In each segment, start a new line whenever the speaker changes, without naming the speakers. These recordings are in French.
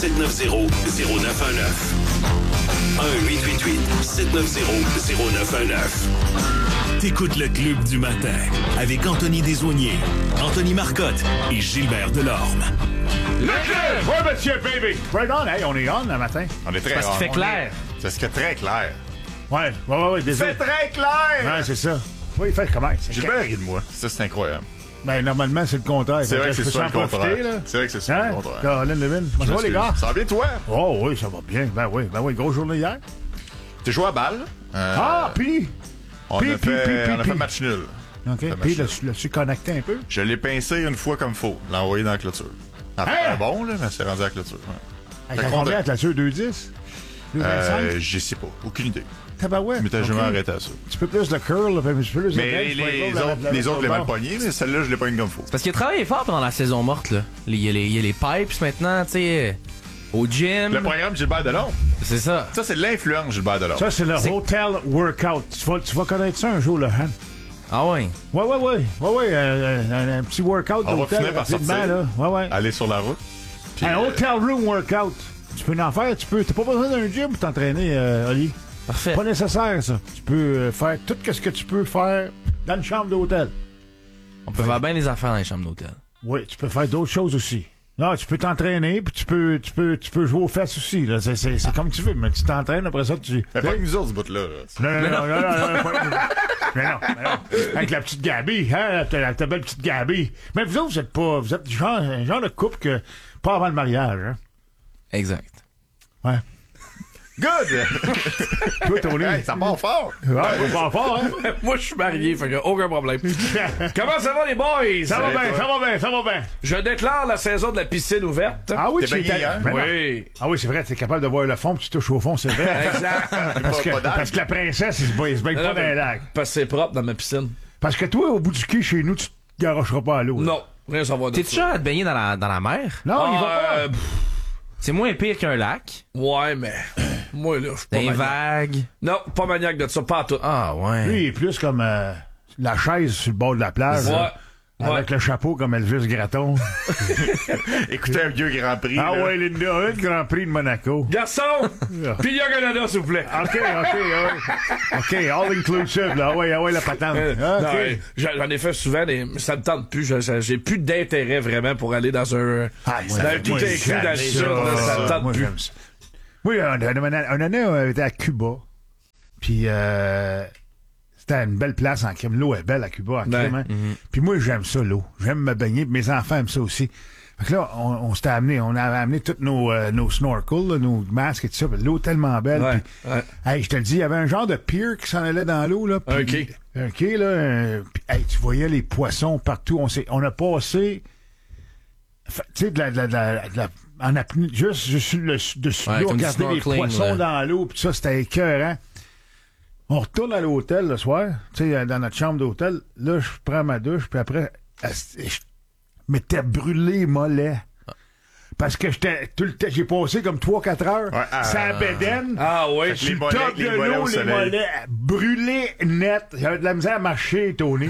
1-888-790-0919. 1-888-790-0919. T'écoutes le Club du matin avec Anthony Desaulniers, Anthony Marcotte et Gilbert Delorme.
Le club! Ouais, monsieur, baby! Right on, hey, on est on le matin.
On est très
Parce qu'il fait clair.
C'est ce qui est très clair.
Ouais, désolé.
C'est très clair!
Ouais, c'est ça. Oui, il fait comment?
Gilbert rit de moi. Ça, c'est incroyable.
Ben, normalement, c'est le contraire.
C'est vrai que c'est ça le contraire.
Là.
C'est vrai que c'est ça le contraire.
Caroline Levin. Ça va, les gars?
Ça va bien, toi?
Oh, oui, ça va bien. Ben oui, grosse journée hier.
T'es joué à balle.
Puis?
On a fait match nul.
OK. Puis, l'as-tu connecté un peu?
Je l'ai pincé une fois comme faut. L'ai envoyé dans la clôture. Après, bon, là, mais c'est rendu à la clôture. Ouais.
T'as combien la clôture? 2,10? 2,25?
Je sais pas. Aucune idée.
Tabarouette.
Je m'étais jamais arrêté à ça.
Un petit peu plus de curl, un petit peu plus de
mais les autres, les mal pognés, mais celle-là, je l'ai pogné comme faut.
Parce qu'il a travaillé fort pendant la saison morte, là. Il y a les pipes maintenant, tu sais, au gym.
Le programme Gilbert Delorme.
C'est ça.
Ça, c'est de l'influence Gilbert Delorme.
Ça, c'est le hotel workout. Tu vas connaître ça un jour, là, hein?
Ah ouais?
Ouais. Un petit workout
on
d'hôtel.
Va finir par sortir,
là. Ouais.
Aller sur la route. Puis,
un hotel room workout. Tu peux en faire, t'as pas besoin d'un gym pour t'entraîner, Oli.
Parfait.
Pas nécessaire, ça. Tu peux faire tout ce que tu peux faire dans une chambre d'hôtel.
On peut faire bien les affaires dans les chambres d'hôtel.
Oui, tu peux faire d'autres choses aussi. Non, tu peux t'entraîner, puis tu peux jouer aux fesses aussi. Là. C'est comme tu veux, mais tu t'entraînes, après ça, tu...
Mais pas que nous autres, ce bout-là.
Non. Avec la petite Gabi, hein, ta belle petite Gabi. Mais vous autres, vous êtes un genre de couple que pas avant le mariage, hein?
Exact.
Ouais.
Good!
Toi, Tony.
Hey, ça part fort!
Ouais, ça part fort, hein?
Moi, je suis marié, fait que aucun problème. Comment ça va, les boys?
Ça va bien.
Je déclare la saison de la piscine ouverte.
Ah oui,
T'es
tu
baigné, hein?
Oui.
Ah oui, c'est vrai, t'es capable de voir le fond, puis tu touches au fond, c'est vrai.
Exact.
Parce que la princesse, il se baigne pas dans les lacs.
Parce que c'est propre dans ma piscine.
Parce que toi, au bout du quai, chez nous, tu te garocheras pas à l'eau.
Non, rien savoir de
T'es-tu genre à te baigner dans la mer?
Non, il va pas.
C'est moins pire qu'un lac.
Ouais, mais moi, là, je suis pas
Des
maniaque.
vagues.
Non, pas maniaque de ça, pas en tout.
Ah ouais.
Lui, il est plus comme la chaise sur le bord de la plage.
Ouais.
là, avec le chapeau comme Elvis Gratton.
Écoutez un vieux Grand Prix.
Ah
là.
ouais, Linda, un Grand Prix de Monaco.
Garçon! Puis Yoga Canada, s'il vous plaît.
OK, all inclusive, là. Ah ouais, la patente.
Non,
OK.
j'en ai fait souvent, mais ça me tente plus. J'ai plus d'intérêt vraiment pour aller dans un tout inclus dans le sud. Ça me tente plus.
J'aime ça. Oui, une année, on était à Cuba. Puis, c'était une belle place en crime. L'eau est belle à Cuba en crime. Hein? Puis moi, j'aime ça, l'eau. J'aime me baigner. Mes enfants aiment ça aussi. Fait que là, on avait amené tous nos snorkels, là, nos masques et tout ça. L'eau tellement belle.
Ouais,
Puis, hey, je te le dis, il y avait un genre de pier qui s'en allait dans l'eau. Là, puis, un quai, là. Puis, hey, tu voyais les poissons partout. On a passé... Tu sais, en apnée, juste sur le dessus de l'eau, regarder les poissons dans l'eau, puis ça, c'était écœurant. On retourne à l'hôtel le soir, tu sais, dans notre chambre d'hôtel. Là, je prends ma douche, puis après, je m'étais brûlé les mollets. Parce que j'ai passé comme 3-4 heures sans bédaine.
Ah ouais,
Sur le top de l'eau, les mollets brûlés net. J'avais de la misère à marcher, Tony.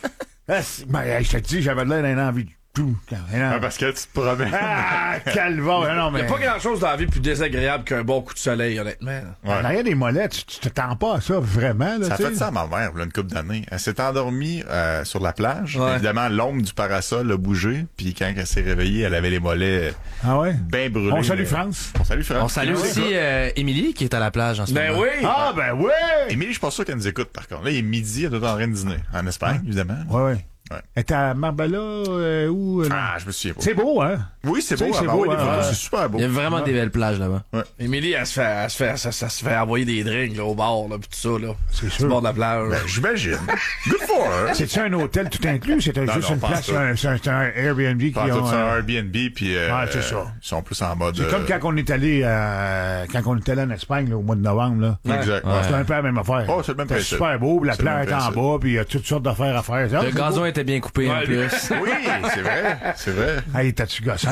Je te dis, j'avais de l'air d'un envie de tout.
Parce que tu te promets.
Ah, calvaire. Non, mais...
Il n'y a pas grand-chose dans la vie plus désagréable qu'un bon coup de soleil, honnêtement.
En arrière des mollets, tu t'attends pas à ça, vraiment. Là,
ça a fait ça à ma mère, là, une couple d'années. Elle s'est endormie sur la plage. Ouais. Évidemment, l'ombre du parasol a bougé. Puis quand elle s'est réveillée, elle avait les mollets bien brûlés.
On salue France.
On salue aussi Émilie qui est à la plage en ce moment.
Ben oui!
Ah, ben oui!
Émilie, je suis pas sûr qu'elle nous écoute, par contre. Là, il est midi, elle est en train de dîner. En Espagne, évidemment.
Ouais. Elle était à Marbella ou...
je me souviens pas.
C'est beau, hein?
Oui, c'est beau.
C'est beau,
c'est super beau.
Il y a vraiment des belles plages là-bas.
Ouais.
Émilie, elle se fait envoyer des drinks là, au bar, là, pis tout ça, là.
C'est sûr.
Au bord de la plage.
Ben, j'imagine. Good for her.
C'est-tu un hôtel tout inclus? C'est juste une place, c'est un Airbnb qui ont...
C'est un Airbnb, puis
c'est ça.
Ils sont plus en mode...
C'est comme quand on est allé en Espagne, là, au mois de novembre, là.
Exact.
C'est un peu la même affaire.
Oh, c'est le même principe.
C'est super beau, la plage est en bas, puis il y a toutes sortes d'affaires à faire.
Le gazon était bien coupé en plus.
Oui, c'est vrai.
Hey, t'as-tu gossant?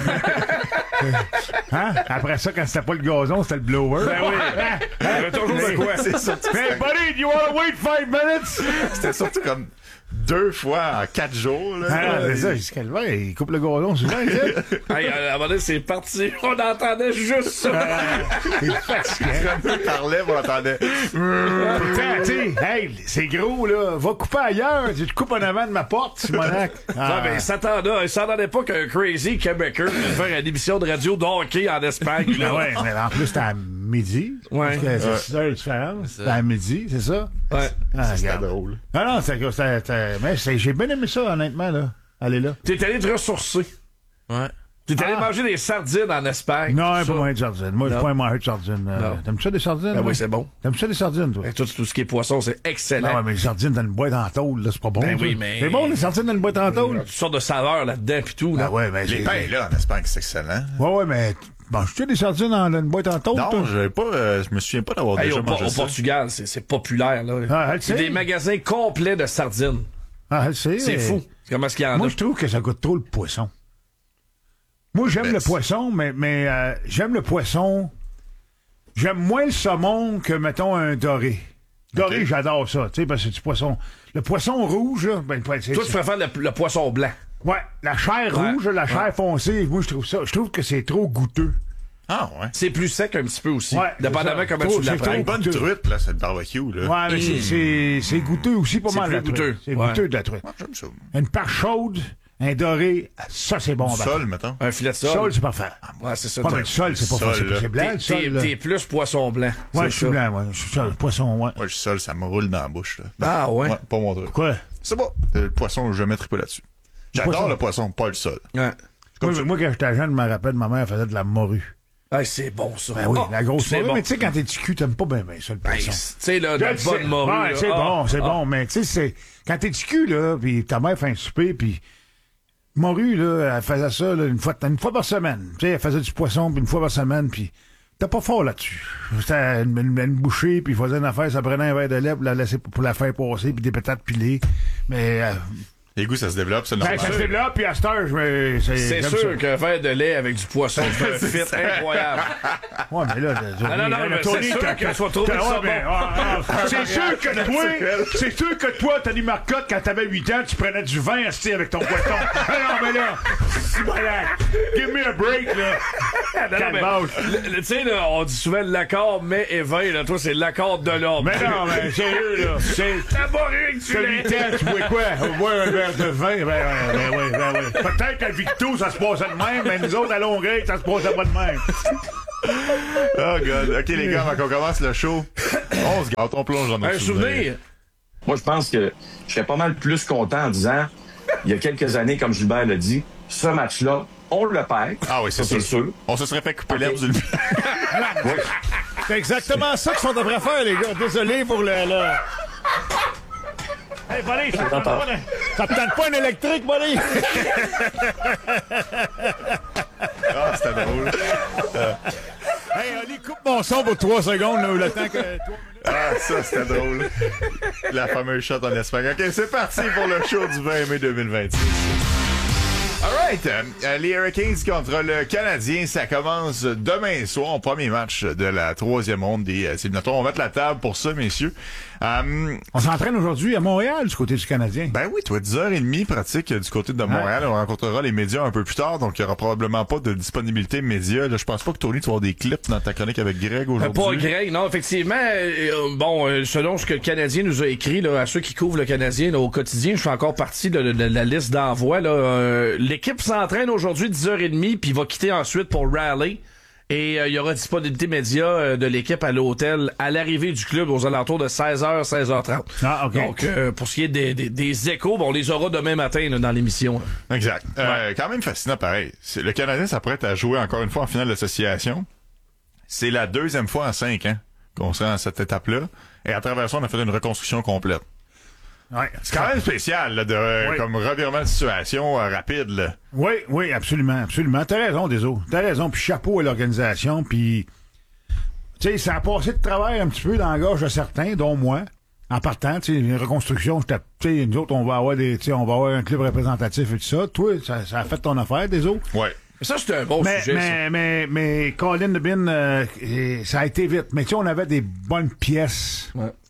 Hein? Après ça, quand c'était pas le gazon, c'était le blower.
Ben oui. Il y avait toujours de quoi.
C'est surtout...
Hey, buddy, do you want to wait 5 minutes?
C'était surtout comme 2 fois en 4 jours. Là.
Ah, c'est ça, jusqu'à le vin, il coupe le gordon souvent,
Hey, à un moment donné, c'est parti. On entendait juste ça.
Il est fatiguant.
Il parlait, on entendait.
Pourtant, tu sais, hey, c'est gros, là. Va couper ailleurs. Tu te coupes en avant de ma porte, Simonac.
Non, mais il s'attendait pas qu'un crazy Québécois vienne faire une émission de radio de hockey en Espagne. Là.
Ouais, mais en plus, c'était à midi.
Ouais.
C'est 6 heures de différence. C'était à midi, c'est ça?
Ouais.
Ah,
C'était
regarde.
drôle.
Non, mais j'ai bien aimé ça, honnêtement, là. Allez là.
T'es allé te ressourcer.
Ouais.
T'es allé manger des sardines en Espagne.
Non,
ça.
pas moins de sardines. Moi, je suis pas un mangeur de sardines.
Non.
T'aimes ça des sardines?
Ben
là?
oui, c'est bon.
T'aimes ça des sardines, toi?
Ben, tout ce qui est poisson, c'est excellent.
Non, mais les sardines dans une boîte en tôle, là, c'est pas bon.
Ben
ça.
oui, mais-
C'est bon, les sardines dans une boîte en tôle?
Toutes sortes de saveurs là-dedans pis tout. Là.
Ah ouais, mais
Les pains, là, en Espagne, c'est excellent.
Ouais, mais manges-tu des sardines dans une boîte en tôle?
Non,
toi?
je me souviens pas d'avoir
Hey,
déjà
au
mangé ça.
Portugal, c'est populaire. Là.
Ah, elle
C'est
sait.
des magasins complets de sardines.
Ah, elle sait.
C'est fou. Comment est-ce qu'il y en
Moi,
a?
je trouve que ça goûte trop le poisson. Moi, j'aime le poisson, mais j'aime le poisson. J'aime moins le saumon que, mettons, un doré. Doré,
Ok.
j'adore ça, tu sais, parce que c'est du poisson. Le poisson rouge, là, ben,
Toi, tu préfères le poisson blanc.
ouais, la chair
Ouais.
rouge, la chair foncée, moi, je trouve que c'est trop goûteux.
Ah, ouais.
C'est plus sec un petit peu aussi.
Ouais,
Dépendamment
c'est ça.
comment
Trop-
tu
c'est
l'apprends.
trop
Une bonne
goûteux.
truite, là, c'est le barbecue, là.
Ouais, mais c'est goûteux aussi, pas
C'est
mal,
plus
la truite.
goûteux.
C'est
Ouais.
goûteux de la truite.
Ah, j'aime ça.
Une part chaude, un doré, ça, c'est bon.
Du sol, mettons.
Un filet de
Sol,
sol.
c'est parfait.
Ouais, c'est ça.
Ouais, mais le sol, c'est pas
Sol,
facile.
là.
C'est blanc, le sol, là.
T'es plus poisson blanc.
Ouais,
c'est
je suis
ça.
blanc, ouais. Je suis sol, poisson, ouais.
Moi, je suis seul, ça me roule dans la bouche, là.
Ah ouais.
Ouais, pas mon truc.
Quoi?
C'est bon. Le poisson, je mettrai pas là-dessus. J'adore
poisson.
le poisson, pas le sol.
Ouais.
Moi, quand j'étais jeune, je me rappelle, ma mère faisait de la morue.
Ah, c'est bon ça.
Ben oui,
Oh,
la grosse
c'est
morue.
bon.
Mais tu sais, quand t'es petit cul, t'aimes pas bien ça, le
Ben,
poisson.
tu sais, là, de
Je
la
le sais.
bonne morue.
Ouais,
là.
c'est
Ah,
bon, c'est
ah.
bon. Mais tu sais, quand t'es petit cul, là, pis ta mère fait un souper, pis morue, là, elle faisait ça, là, une fois par semaine. Tu sais, elle faisait du poisson, puis une fois par semaine, puis t'es pas fort là-dessus. C'était une bouchée, puis il faisait une affaire, ça prenait un verre de lait pour la laisser, pour la faire passer, puis des patates pilées. Mais,
Les goûts, ça se développe, c'est
ben,
normal.
ça se développe, puis à cette heure,
C'est
j'aime
sûr
ça.
qu'un verre de lait avec du poisson, c'est un fit incroyable.
Ouais, mais là,
non, c'est sûr que tu vas trouver ça bon.
c'est sûr que toi, Tony Marcotte, quand t'avais 8 ans, tu prenais du vin asti avec ton poisson. Non, mais là, voilà. Give me a break, là.
Non, mais, tu sais, là, on dit souvent l'accord mais et vin, là. Toi, c'est l'accord de l'ordre.
Mais non, mais sérieux, là. C'est
la morue que tu
t'as
l'es.
8 ans, tu bois quoi? Boire un verre de vin? Ben oui. Peut-être qu'à Victo, ça se passait de même, mais nous autres, à Longueuil, ça se passait pas de même.
Oh, God. OK, les gars, avant qu'on commence le show, on se gâte, on plonge dans notre
Un souvenir.
Moi, je pense que je serais pas mal plus content en disant, il y a quelques années, comme Gilbert l'a dit, ce match-là, on le perd.
Ah oui, c'est
Ça,
sûr. On se serait fait couper l'herbe du
C'est exactement ça qu'on devrait faire, les gars. Désolé pour le... Hey, Bolly, ça te tente pas un électrique, Bolly?
Ah, c'était drôle.
Hey, Oli, coupe mon son pour 3 secondes, là, le temps que...
Ah, ça, c'était drôle. La fameuse shot en Espagne. OK, c'est parti pour le show du 20 mai 2026. Alright, les Hurricanes contre le Canadien, ça commence demain soir, premier match de la 3e ronde des éliminatoires. On va mettre la table pour ça, messieurs.
On s'entraîne aujourd'hui à Montréal, du côté du Canadien.
Ben oui, toi, 10h30 pratique du côté de Montréal. On rencontrera les médias un peu plus tard, donc il n'y aura probablement pas de disponibilité média. Là, je pense pas que Tony, tu vas avoir des clips dans ta chronique avec Greg aujourd'hui.
Pas Greg, non, effectivement. Selon ce que le Canadien nous a écrit, là, à ceux qui couvrent le Canadien là, au quotidien, je fais encore partie de la liste d'envoi. L'équipe s'entraîne aujourd'hui 10h30, puis va quitter ensuite pour Raleigh. Et il y aura disponibilité média de l'équipe à l'hôtel à l'arrivée du club aux alentours de 16h, 16h30.
Ah, OK.
Donc, pour ce qui est des échos, on les aura demain matin là, dans l'émission. Là.
Exact. Quand même fascinant, pareil. Le Canadien s'apprête à jouer encore une fois en finale d'association. C'est la 2e fois en 5 ans qu'on sera dans cette étape-là. Et à travers ça, on a fait une reconstruction complète.
Ouais.
C'est quand même spécial, là,
Oui.
comme revirement de situation rapide, là.
Oui, absolument. T'as raison, Deso. T'as raison. Puis chapeau à l'organisation. Puis, tu sais, ça a passé de travail un petit peu dans la gorge de certains, dont moi. En partant, tu sais, une reconstruction, tu sais, nous autres, on va avoir un club représentatif et tout ça. Toi, ça a fait ton affaire, Deso.
Ouais.
Ça, c'est un bon sujet. Ça.
Mais Colin Debin, ça a été vite. Mais tu sais, on avait des bonnes pièces.
Ouais.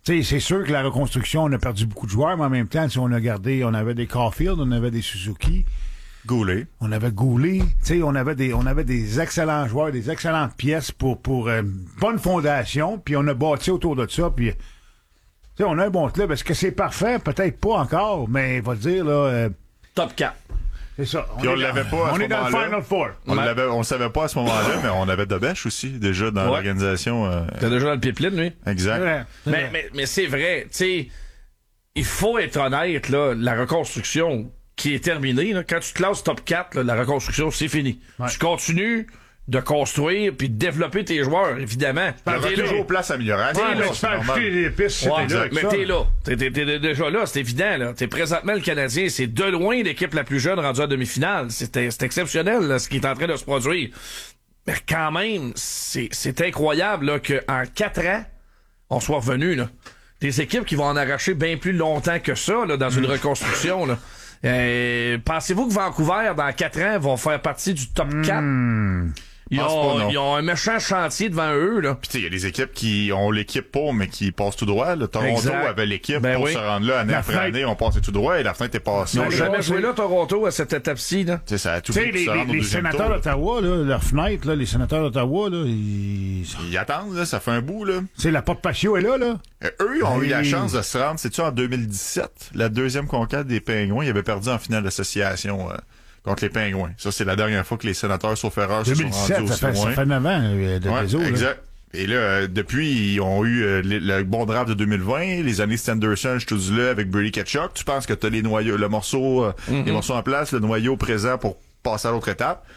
Tu sais, c'est sûr que la reconstruction, on a perdu beaucoup de joueurs, mais en même temps, si on avait des Caulfield, on avait des Suzuki.
Goulet.
On avait Goulet. Tu sais, on avait des excellents joueurs, des excellentes pièces pour bonne fondation, puis on a bâti autour de ça, puis... Tu sais, on a un bon club. Est-ce que c'est parfait? Peut-être pas encore, mais on va dire, là...
Top 4.
C'est ça.
Puis on l'avait pas à ce
on est dans le
moment-là.
Final Four.
On le savait pas à ce moment-là, mais on avait Dobesch aussi, déjà, dans l'organisation.
T'es déjà dans le pipeline, lui.
Exact.
Mais c'est vrai, tu sais, il faut être honnête, là, la reconstruction qui est terminée, là, quand tu te classes top 4, là, la reconstruction, c'est fini. Ouais. Tu continues de construire puis de développer tes joueurs, évidemment.
Il y aura toujours place à amélioration.
Mais t'es là. T'es déjà là, c'est évident. Là. T'es présentement le Canadien, c'est de loin l'équipe la plus jeune rendue en demi-finale. C'est exceptionnel là, ce qui est en train de se produire. Mais quand même, c'est incroyable là, qu'en 4 ans, on soit revenu. Là. Des équipes qui vont en arracher bien plus longtemps que ça là, dans une reconstruction. Là. Pensez-vous que Vancouver, dans 4 ans, vont faire partie du top 4? Ils ont un méchant chantier devant eux, là.
Puis, tu sais, il y a des équipes qui ont l'équipe pour, mais qui passent tout droit. Là. Toronto avait l'équipe pour se rendre là année après année. On passait tout droit et la fenêtre est passée.
Ils n'ont jamais joué là, Toronto, à cette étape-ci, là.
Ça a tout
les sénateurs d'Ottawa, là, leur fenêtre, là, les sénateurs d'Ottawa, là,
ils attendent, là, ça fait un bout, là.
Tu sais, la porte patio est là, là.
Eux, ils ont eu la chance de se rendre, c'est-tu en 2017, la deuxième conquête des Pingouins, ils avaient perdu en finale d'association contre les Pingouins. Ça, c'est la dernière fois que les sénateurs, sauf erreur, se sont rendus aussi loin.
Ça fait 9 ans de
exact. Et là, depuis, ils ont eu le bon draft de 2020, les années Standerson, Stützle avec Brady Tkachuk. Tu penses que t'as les noyaux, les morceaux en place, le noyau présent pour passer à l'autre étape.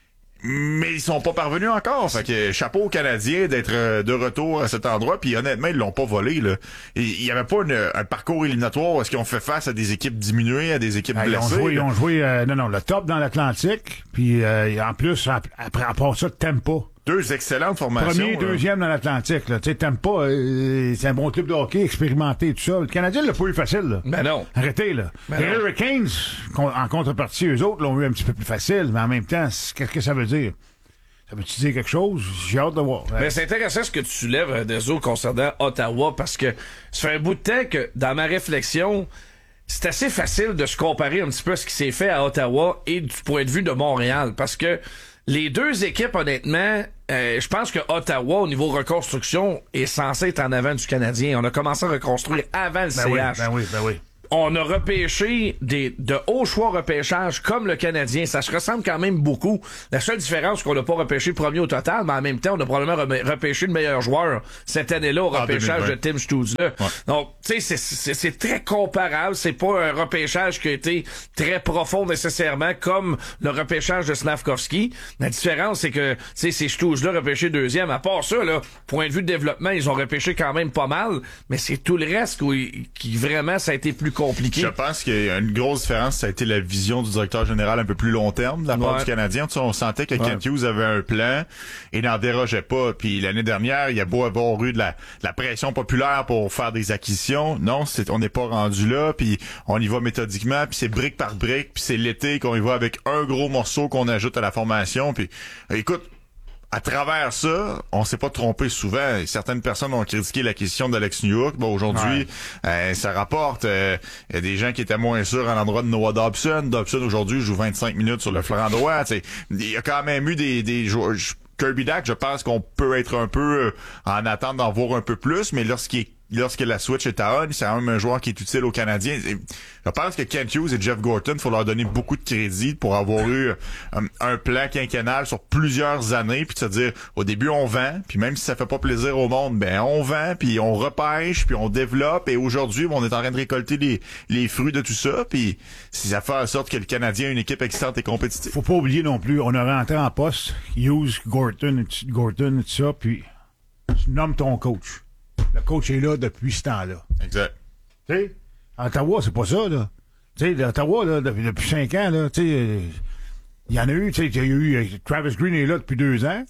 Mais ils sont pas parvenus encore. Fait que chapeau aux Canadiens d'être de retour à cet endroit. Puis honnêtement, ils l'ont pas volé. Là. Il y avait pas un parcours éliminatoire où est-ce qu'ils ont fait face à des équipes diminuées, à des équipes blessées.
Ils ont joué le top dans l'Atlantique. Puis en plus, après ça, Tampa.
2 excellentes formations.
Premier, deuxième dans l'Atlantique. Là. Tu sais, Tampa, c'est un bon club de hockey, expérimenté, tout ça. Le Canadien l'a pas eu facile. Là.
Ben non.
Arrêtez, là. Les Hurricanes, en contrepartie, eux autres, l'ont eu un petit peu plus facile. Mais en même temps, qu'est-ce que ça veut dire? Ça veut-tu dire quelque chose? J'ai hâte de voir.
Mais c'est intéressant ce que tu soulèves, Deso, concernant Ottawa, parce que ça fait un bout de temps que, dans ma réflexion, c'est assez facile de se comparer un petit peu à ce qui s'est fait à Ottawa et du point de vue de Montréal. Parce que les deux équipes, honnêtement, je pense que Ottawa, au niveau reconstruction, est censé être en avant du Canadien. On a commencé à reconstruire avant le CH.
Ben oui.
On a repêché de hauts choix repêchage comme le Canadien. Ça se ressemble quand même beaucoup. La seule différence, c'est qu'on n'a pas repêché le premier au total, mais en même temps, on a probablement repêché le meilleur joueur cette année-là au repêchage de Tim Stützle. Ouais. Donc, tu sais, c'est très comparable. C'est pas un repêchage qui a été très profond nécessairement comme le repêchage de Slafkovský. La différence, c'est que, tu sais, c'est Stützle repêché deuxième. À part ça, là, point de vue de développement, ils ont repêché quand même pas mal, mais c'est tout le reste qui vraiment, ça a été plus compliqué.
Je pense qu'il y a une grosse différence, ça a été la vision du directeur général un peu plus long terme de la part du Canadien. Tu sais, on sentait que Kent Hughes avait un plan et n'en dérogeait pas. Puis l'année dernière, il y a beau avoir eu de la pression populaire pour faire des acquisitions. Non, on n'est pas rendu là. Puis on y va méthodiquement. Puis c'est brique par brique. Puis c'est l'été qu'on y va avec un gros morceau qu'on ajoute à la formation. Puis écoute, à travers ça, on s'est pas trompé souvent. Certaines personnes ont critiqué l'acquisition d'Alex Newhook. Bon, aujourd'hui, ça rapporte. Il y a des gens qui étaient moins sûrs à l'endroit de Noah Dobson. Dobson, aujourd'hui, joue 25 minutes sur le flanc droit. T'sais, il y a quand même eu des joueurs... Kirby Dach, je pense qu'on peut être un peu en attente d'en voir un peu plus, mais lorsque la switch est à on, c'est quand même un joueur qui est utile aux Canadiens. Je pense que Kent Hughes et Jeff Gorton, faut leur donner beaucoup de crédit pour avoir eu un plan quinquennal sur plusieurs années, puis de se dire, au début, on vend, puis même si ça fait pas plaisir au monde, ben on vend, puis on repêche, puis on développe, et aujourd'hui, on est en train de récolter les fruits de tout ça, puis si ça fait en sorte que le Canadien a une équipe excitante et compétitive.
Faut pas oublier non plus, on a rentré en poste, Hughes, Gorton, tout ça, puis tu nommes ton coach. Le coach est là depuis ce temps-là.
Exact.
Tu sais, Ottawa, c'est pas ça, là. Tu sais, Ottawa, là, depuis 5 ans, là, tu sais, il y en a eu, tu sais, il y a eu, Travis Green est là depuis 2 ans.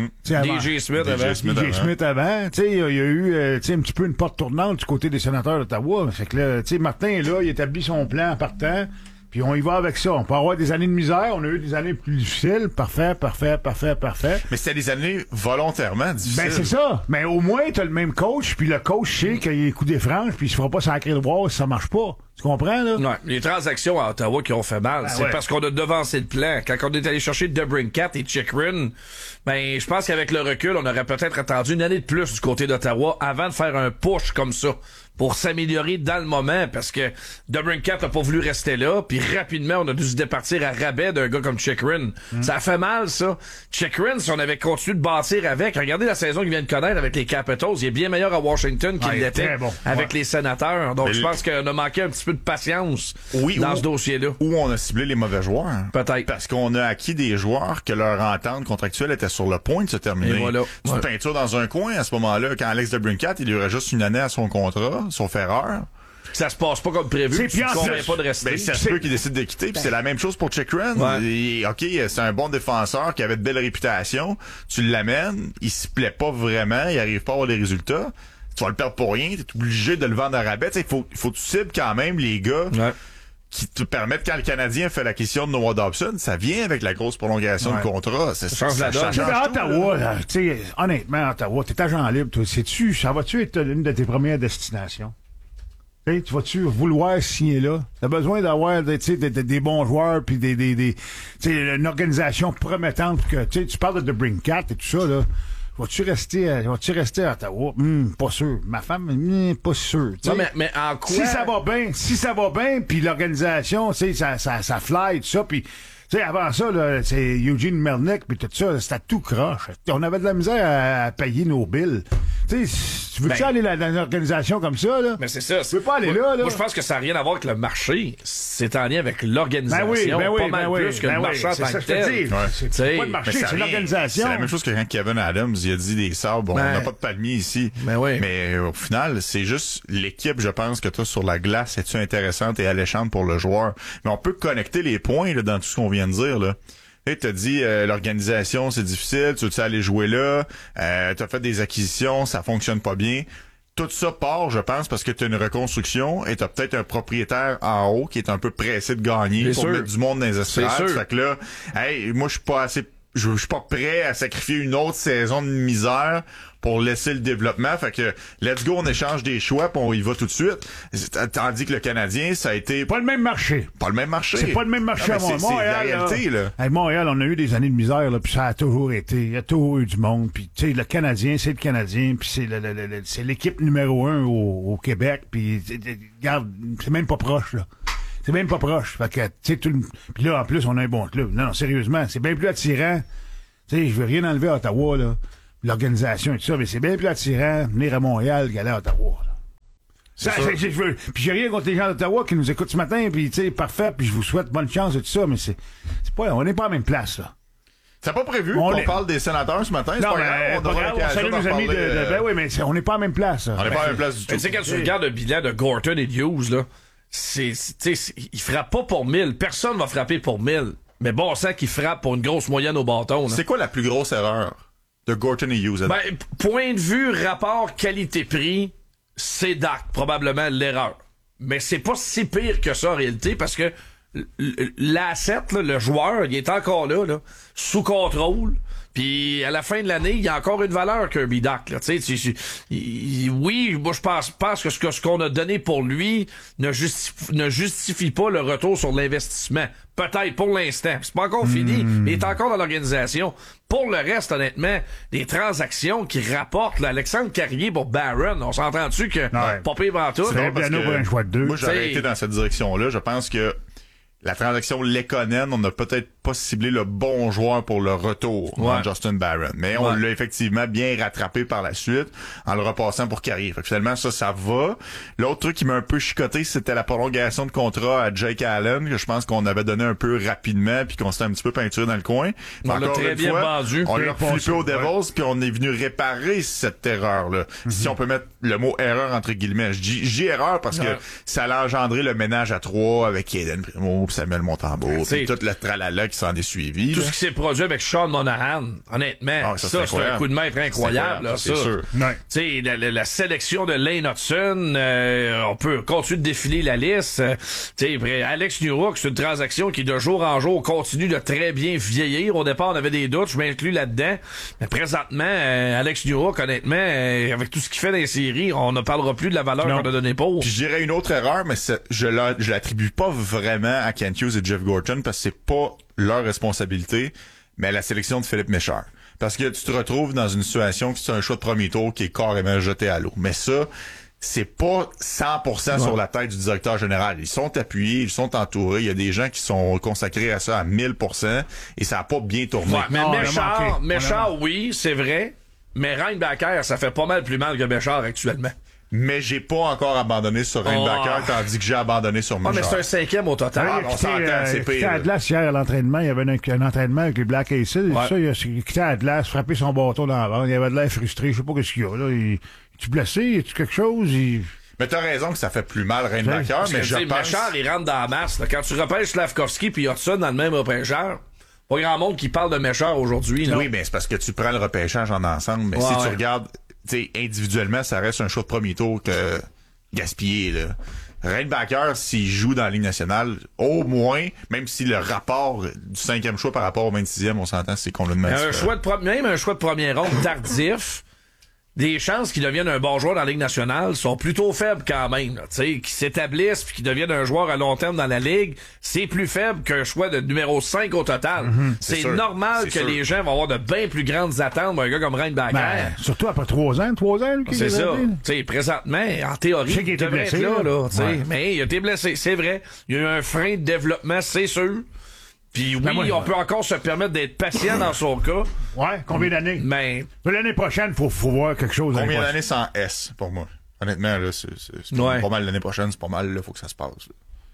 DJ
Smith avant. Tu sais, il y a eu, tu sais, un petit peu une porte tournante du côté des sénateurs d'Ottawa. Fait que là, tu sais, Martin est là, il établit son plan en partant. Puis on y va avec ça. On peut avoir des années de misère, on a eu des années plus difficiles. Parfait.
Mais c'était des années volontairement difficiles.
Ben, c'est ça. Mais au moins, t'as le même coach, puis le coach sait qu'il y a coup des franges, puis il se fera pas sacrer de bois si ça marche pas. Tu comprends, là?
Ouais, les transactions à Ottawa qui ont fait mal, c'est parce qu'on a devancé le plan. Quand on est allé chercher DeBrincat et Chychrun, ben, je pense qu'avec le recul, on aurait peut-être attendu une année de plus du côté d'Ottawa avant de faire un push comme ça pour s'améliorer dans le moment, parce que DeBrincat n'a pas voulu rester là, puis rapidement, on a dû se départir à rabais d'un gars comme Chychrun. Ça a fait mal, ça. Chychrun, si on avait continué de bâtir avec, regardez la saison qu'il vient de connaître avec les Capitals, il est bien meilleur à Washington qu'il l'était avec les Sénateurs. Donc, je pense qu'on a manqué un petit peu de patience dans ce dossier-là.
Ou on a ciblé les mauvais joueurs.
Peut-être.
Parce qu'on a acquis des joueurs que leur entente contractuelle était sur le point de se terminer.
Et voilà.
Tu peintures dans un coin à ce moment-là, quand Alex DeBrincat, il y aurait juste une année à son contrat, sauf erreur.
Ça se passe pas comme prévu, tu ne conviens pas de rester.
Ben, ça se peut qu'il décide de quitter, puis c'est la même chose pour Chychrun. OK, c'est un bon défenseur qui avait de belles réputations. Tu l'amènes, il se plaît pas vraiment, il arrive pas à avoir des résultats. Tu vas le perdre pour rien, t'es obligé de le vendre à rabais. Il faut que tu cibles quand même les gars qui te permettent, quand le Canadien fait l'acquisition de Noah Dobson, ça vient avec la grosse prolongation de contrat. Ça change la donne.
Ottawa, honnêtement, Ottawa, t'es agent libre, toi. Ça va-tu être une de tes premières destinations? Tu vas-tu vouloir signer là? T'as besoin d'avoir des bons joueurs puis une organisation promettante que tu parles de DeBrincat et tout ça, là. Vas-tu rester à Ottawa? Pas sûr. Ma femme, pas sûr.
Non, mais en quoi?
Si ça va bien, puis l'organisation, ça fly, tout ça, puis avant ça, là, c'est Eugene Melnick, puis tout ça, c'était tout croche. On avait de la misère à payer nos billes. Tu veux-tu aller dans une organisation comme ça, là?
Mais c'est ça.
Tu veux pas aller là?
Moi, je pense que ça n'a rien à voir avec le marché. C'est en lien avec l'organisation. Pas mal plus que le marché en tant que tel.
C'est pas le marché, c'est l'organisation.
C'est la même chose que quand Kevin Adams, il a dit des sabres, on n'a pas de palmier ici. Mais au final, c'est juste l'équipe, je pense, que tu as sur la glace, est-tu intéressante et alléchante pour le joueur. Mais on peut connecter les points là, dans tout ce qu'on vient de dire, là. Tu t'as dit l'organisation c'est difficile, tu veux aller jouer là, t'as fait des acquisitions, ça fonctionne pas bien. Tout ça part, je pense, parce que t'as une reconstruction et t'as peut-être un propriétaire en haut qui est un peu pressé de gagner pour mettre du monde dans les estrades. Fait que là, moi je suis pas prêt à sacrifier une autre saison de misère pour laisser le développement. Fait que, let's go, on échange des choix puis on y va tout de suite. Tandis que le Canadien, ça a été...
Pas le même marché.
C'est
pas le même marché à Montréal.
C'est la réalité, là.
À Montréal, on a eu des années de misère, là, puis ça a toujours été. Il y a toujours eu du monde. Puis, tu sais, le Canadien, c'est le Canadien, puis c'est l'équipe numéro 1 au Québec. Puis, regarde, c'est même pas proche, là. C'est même pas proche. Fait que, tu sais, puis là, en plus, on a un bon club. Non, sérieusement, c'est bien plus attirant. Tu sais, je veux rien enlever à Ottawa, là. L'organisation et tout ça, mais c'est bien plus attirant venir à Montréal qu'aller à Ottawa, là. Puis j'ai rien contre les gens d'Ottawa qui nous écoutent ce matin, puis tu sais, parfait, puis je vous souhaite bonne chance et tout ça, mais c'est pas, on n'est pas à la même place, là.
C'est pas prévu qu'on parle des sénateurs ce matin, c'est pas grave.
On salue nos amis ben oui, mais on n'est pas à la même place, là.
On n'est pas à la même place du tout.
Tu sais, quand tu regardes le bilan de Gorton et Hughes, là, il frappe pas pour 1000. Personne va frapper pour 1000. Mais bon, on sent qu'il frappe pour une grosse moyenne au bâton, là.
C'est quoi la plus grosse erreur de Gorton et Hughes?
Ben, point de vue, rapport qualité-prix, c'est Dak, probablement l'erreur. Mais c'est pas si pire que ça en réalité, parce que l'asset, là, le joueur, il est encore là, sous contrôle. Puis à la fin de l'année, il y a encore une valeur Kirby Dak. Là. Oui, moi je pense que ce qu'on a donné pour lui ne justifie pas le retour sur l'investissement. Peut-être pour l'instant. C'est pas encore fini, mais il est encore dans l'organisation. Pour le reste, honnêtement, des transactions qui rapportent là, Alexandre Carrier pour Barron, on s'entend dessus que pas pire en tout.
C'est bien pour un choix de 2.
Moi, j'aurais été dans cette direction-là. Je pense que la transaction Lekonen, on n'a peut-être pas ciblé le bon joueur pour le retour de Justin Barron. Mais on l'a effectivement bien rattrapé par la suite en le repassant pour Carrier. Fait que finalement, ça va. L'autre truc qui m'a un peu chicoté, c'était la prolongation de contrat à Jake Allen, que je pense qu'on avait donné un peu rapidement puis qu'on s'était un petit peu peinturé dans le coin.
On l'a très bien vendu.
On l'a flippé aux Devils puis on est venu réparer cette erreur-là. Si on peut mettre le mot erreur entre guillemets. Je dis erreur parce que ça allait engendrer le ménage à 3 avec Aiden Primo, Samuel Montembeault, puis toute la tralala qui s'en est suivi.
Tout
là.
ce qui s'est produit avec Sean Monahan, honnêtement, ça c'est un coup de maître incroyable. Là,
c'est
ça.
sûr.
Ouais.
Tu sais, la sélection de Lane Hudson, on peut continuer de défiler la liste. Tu sais, Alex Newhook, c'est une transaction qui, de jour en jour, continue de très bien vieillir. Au départ, on avait des doutes, je m'inclus là-dedans. Mais présentement, Alex Newhook, honnêtement, avec tout ce qu'il fait dans les séries, on ne parlera plus de la valeur qu'on a donnée pour.
Puis je dirais une autre erreur, mais je l'attribue pas vraiment à Kent Hughes et Jeff Gorton parce que c'est pas leur responsabilité, mais à la sélection de Philippe Méchard. Parce que tu te retrouves dans une situation qui c'est un choix de premier tour qui est carrément jeté à l'eau. Mais ça, c'est pas 100% sur la tête du directeur général. Ils sont appuyés, ils sont entourés. Il y a des gens qui sont consacrés à ça à 1000% et ça a pas bien tourné.
Ouais, mais
Non,
Méchard, oui, c'est vrai. Mais Reinbacker, ça fait pas mal plus mal que Méchard actuellement.
Mais j'ai pas encore abandonné sur Reinbacker, tandis que j'ai abandonné sur
Ah,
Méchard.
mais c'est un 5e au total.
on s'entend, c'est
quitté
pire.
Atlas hier à l'entraînement. Il y avait un entraînement avec les Black Aces.
Ouais.
Ça, il a quitté Atlas, frappé son bâton dans la bande. Il avait de l'air frustré. Je sais pas ce qu'il y a. Là. Es-tu blessé? Es-tu quelque chose?
Mais t'as raison que ça fait plus mal Reinbacker, mais je pense...
Méchard, il rentre dans la masse. Là. Quand tu repêches Slavkovski puis Hudson dans le même repêcheur, pas grand monde qui parle de Méchard aujourd'hui. Là.
Oui, mais c'est parce que tu prends le repêchage en ensemble. Mais si tu regardes, tu sais, individuellement, ça reste un choix de premier tour que gaspillé, là. Reinbacker, s'il joue dans la Ligue nationale, au moins, même si le rapport du 5e choix par rapport au 26e, on s'entend, c'est qu'on l'a demandé.
Même un choix de première ronde tardif, des chances qu'il devienne un bon joueur dans la Ligue nationale sont plutôt faibles quand même. Tu sais, qu'il s'établisse puis qu'il devienne un joueur à long terme dans la Ligue, c'est plus faible qu'un choix de numéro 5 au total. C'est
sûr.
normal
C'est
que
sûr.
les gens vont avoir de bien plus grandes attentes pour un gars comme Reinbacker.
Ben, surtout après 3 ans, lui, qui
C'est
est
ça.
resté.
Tu sais, présentement, en théorie,
Je sais qu'il
il
était
devrait
blessé,
être là,
là.
tu sais.
Ouais.
Mais il a été blessé, c'est vrai. Il y a eu un frein de développement, c'est sûr. Puis oui,
moi,
on peut encore se permettre d'être patient dans son cas.
Ouais, combien d'années?
Mais
L'année prochaine, faut voir quelque chose.
Combien
l'année
d'années sans S, pour moi? Honnêtement, là, c'est
Ouais.
pas mal l'année prochaine, c'est pas mal, là, faut que ça se passe. Là.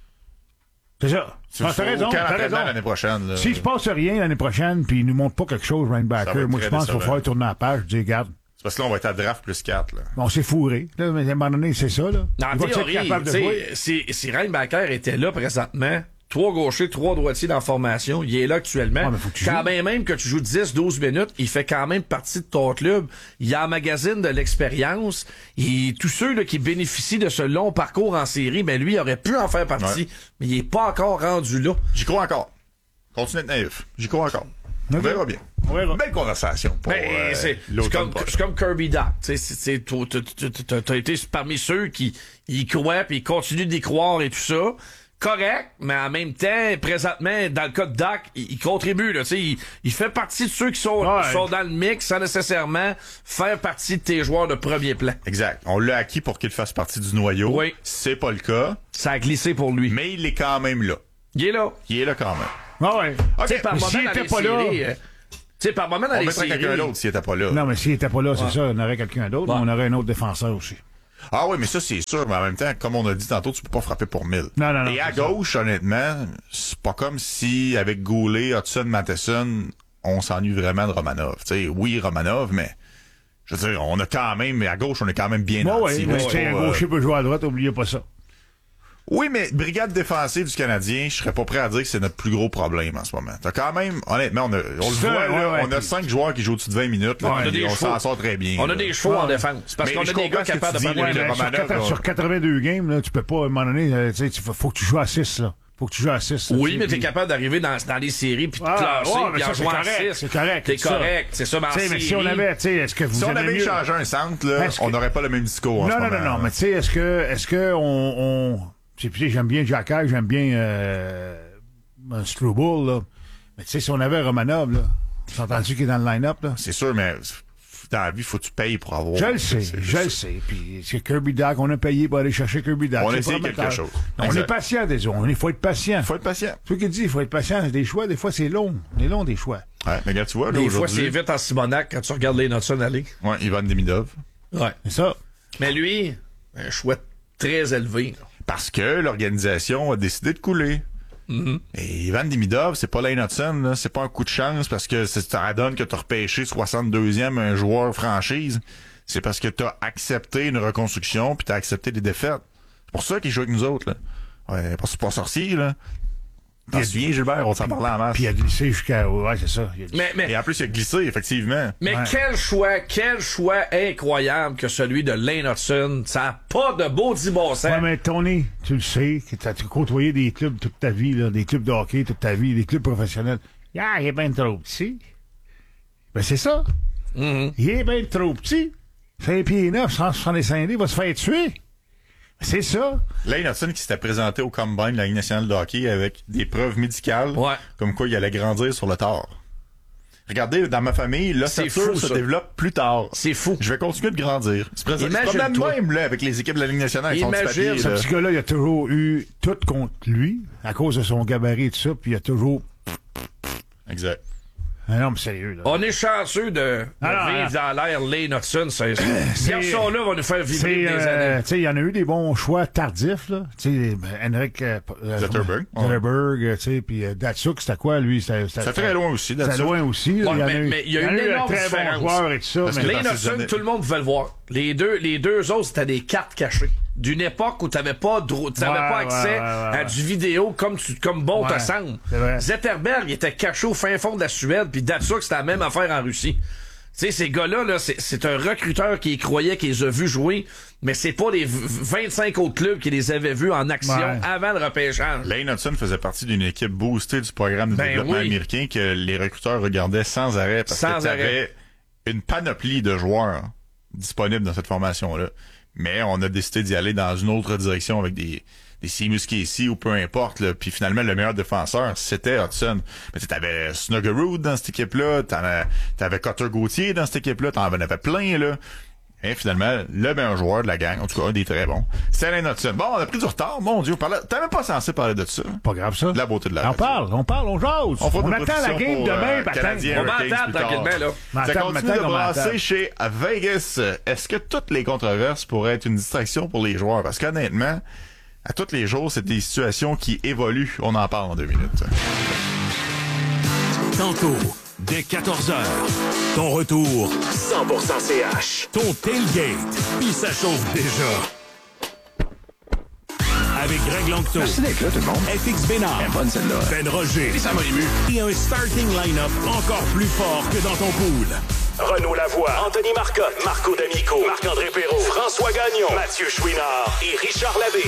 C'est ça.
T'as
raison,
aucun
t'as
entraînement
raison.
l'année prochaine, là.
S'il se passe rien l'année prochaine, puis il nous montre pas quelque chose,
Ça va
Reinbacker,
être
moi, je
très
pense qu'il va
décevant.
falloir tourner la page, dire, regarde,
C'est parce que là, on va être à draft plus 4, là.
on s'est fourré. Là, mais à un moment donné, c'est ça, là.
en
Il va-tu être
théorie,
capable de
tu
jouer?
sais, si Reinbacker était là présentement, 3 gauchers, 3 droitiers dans la formation, il est là actuellement.
Ouais, mais faut que tu
Quand
joues.
bien même que tu joues 10-12 minutes, il fait quand même partie de ton club. Il emmagasine de l'expérience. Tous ceux là, qui bénéficient de ce long parcours en série, ben lui, il aurait pu en faire partie.
Ouais.
Mais il est pas encore rendu là.
J'y crois encore. Continue d'être naïf. J'y crois encore. On verra bien.
On verra.
Belle conversation pour
Ben, c'est
l'automne
comme,
prochain.
Kirby Doc. T'as été parmi ceux qui y croient puis ils continuent d'y croire et tout ça. Correct, mais en même temps, présentement, dans le cas de Doc, il contribue. Là, il fait partie de ceux qui sont dans le mix sans nécessairement faire partie de tes joueurs de premier plan.
Exact. On l'a acquis pour qu'il fasse partie du noyau.
Oui.
C'est pas le cas,
Ça a glissé pour lui.
mais il est quand même là.
Il est là.
Il est là quand même.
Ah ouais.
OK.
Tu sais, par
mais
moment
s'il
dans
était
les
pas là-
séries, tu sais, par moment dans
On
les
mettrait
séries.
quelqu'un d'autre s'il était pas là.
Non, mais s'il était pas là, c'est ça, on aurait quelqu'un d'autre,
Ouais.
mais on aurait un autre défenseur aussi.
Ah oui, mais ça, c'est sûr. Mais en même temps, comme on a dit tantôt, tu peux pas frapper pour 1000.
Non,
Et à
c'est ça.
gauche, honnêtement, c'est pas comme si, avec Goulet, Hudson, Matheson, on s'ennuie vraiment de Romanov. Tu sais, oui, Romanov, mais je veux dire, on a quand même, à gauche, on est quand même bien
Ouais,
nantis,
ouais,
là,
mais
c'est
tu sais,
pas,
un gaucher peut jouer à droite, oubliez pas ça.
Oui, mais brigade défensive du Canadien, je serais pas prêt à dire que c'est notre plus gros problème en ce moment. T'as quand même, honnêtement, on le
Ça,
voit, là,
ouais,
on a 5 joueurs qui jouent au-dessus de 20 minutes, là,
Ouais, on a
puis
des
on
chevaux.
s'en sort très bien.
On a
là.
des chevaux en
Ouais.
défense. Parce
Mais
qu'on a
je
des
comprends
gars
ce que
capables de
tu dis,
prendre
mais
les
le
Mais sur,
Romanov, là.
sur 82 games, là, tu peux pas, à un moment donné, tu sais, faut que tu joues à 6, là. Faut que tu joues à 6. là,
Oui,
tu sais,
mais t'es
puis-
capable d'arriver dans les séries puis de
Ah,
classer
ouais, mais
puis
ça,
en
c'est
jouant à
correct,
6.
c'est correct,
T'es
c'est ça.
correct, c'est ça, mais en
Tu sais, mais si on
série,
avait, tu sais, est-ce que vous
Si on
aimez
avait
mieux...
échangé un centre, là,
Est-ce que-
on n'aurait pas le même discours en ce
Non,
moment.
non, mais tu sais, est-ce que on... Tu sais, j'aime bien Jacquard, j'aime bien Struble, là. Mais tu sais, si on avait Romanov, là, tu entendu qu'il est dans le line-up, là?
C'est sûr, mais dans la vie, faut que tu payes pour avoir.
Je le sais,
C'est-
je le sais. Puis c'est Kirby Doc, on a payé pour aller chercher Kirby Doc.
On a
C'est
essayé
prometteur.
quelque chose.
On
Exact.
est patient, désolé. Il faut être patient.
Faut être patient.
Ce qu'il dit, il faut être patient. Des choix, des fois, c'est long. C'est long, des choix.
Ouais, mais regarde, tu vois, là,
des fois, c'est
aujourd'hui.
vite en Simonac quand tu regardes les Hudson aller.
Ouais, Ivan Demidov.
Ouais.
C'est ça.
Mais lui, un choix très élevé. là.
Parce que l'organisation a décidé de couler. Et Ivan Demidov, c'est pas Lane Hudson, là. C'est pas un coup de chance parce que ça donne que t'as repêché 62e un joueur franchise. C'est parce que t'as accepté une reconstruction puis t'as accepté des défaites. C'est pour ça qu'il joue avec nous autres, là. Ouais, pas sorcier, là. T'en souviens, Gilbert? On s'en parlait en masse.
Puis il a glissé jusqu'à... Ouais, c'est ça.
Et en plus, il a glissé, effectivement.
Mais quel choix incroyable que celui de Lane Hutson. Ça n'a pas de beau dit bon sens.
Ouais, mais Tony, tu le sais, que tu as côtoyé des clubs toute ta vie, là, des clubs de hockey toute ta vie, des clubs professionnels. Ah, il est bien trop petit. Ben, c'est ça.
Mm-hmm.
Il est bien trop petit. 5 pieds 9, 165 livres, il va se faire tuer. C'est ça.
Lane Hutson qui s'était présenté au Combine de la Ligue nationale de hockey avec des preuves médicales comme quoi il allait grandir sur le tard. Regardez, dans ma famille, l'ossature se développe plus tard.
C'est fou.
Je vais continuer de grandir. C'est même là avec les équipes de la Ligue nationale.
Imagine.
Ce petit gars-là, il a toujours eu tout contre lui à cause de son gabarit et tout ça, puis il a toujours...
Exact.
Ah non, mais sérieux, là.
On est chanceux de vivre dans l'air Lane Hutson. Ce garçon-là va nous faire vivre des années.
Tu sais, il y en a eu des bons choix tardifs, là. Tu sais, Henrik
Zetterberg,
tu sais, puis Datsuk, c'était quoi, lui?
Ça très loin aussi,
Datsuk. C'était loin aussi. Là.
Mais il y a une énorme
très
différence.
bons joueurs et tout ça.
Lane Hutson, tout le monde pouvait le voir. Les deux autres, c'était des cartes cachées. D'une époque où t'avais pas accès à du vidéo comme bon te semble. Zetterberg, il était caché au fin fond de la Suède, puis Datsuk, c'était la même affaire en Russie. Tu sais, ces gars-là, là, c'est un recruteur qui croyait qu'il les a vus jouer, mais c'est pas les 25 autres clubs qui les avaient vus en action avant le repêchage.
Lane Hutson faisait partie d'une équipe boostée du programme de développement américain que les recruteurs regardaient sans arrêt parce que t'avais une panoplie de joueurs disponibles dans cette formation-là. Mais on a décidé d'y aller dans une autre direction avec des Seamus Casey ou peu importe. Là. Puis finalement, le meilleur défenseur, c'était Hudson. Mais t'avais Snuggerud dans cette équipe-là, t'avais Cotter Gauthier dans cette équipe-là, t'en avais plein, là. Et finalement, le meilleur joueur de la gang, en tout cas un des très bons, c'est Lane Hutson. Bon, on a pris du retard, mon Dieu, t'es même pas censé parler de ça.
Pas grave ça.
La beauté de la
on jase. On attend la game demain,
on m'attend tranquillement, là.
Ça continue de brasser chez Vegas. Est-ce que toutes les controverses pourraient être une distraction pour les joueurs? Parce qu'honnêtement, à tous les jours, c'est des situations qui évoluent. On en parle en 2 minutes.
Tantôt, dès 14h, ton retour 100% CH. Ton tailgate, il ça chauffe déjà. Avec Greg Langto.
Merci d'être là, tout le monde.
FX Bénard.
Bonne celle-là.
Ben Roger.
Et ça m'a ému.
Et un starting line-up encore plus fort que dans ton pool. Renaud Lavoie, Anthony Marcotte, Marco D'Amico, Marc-André Perrault, François Gagnon, Mathieu Chouinard et Richard Labbé.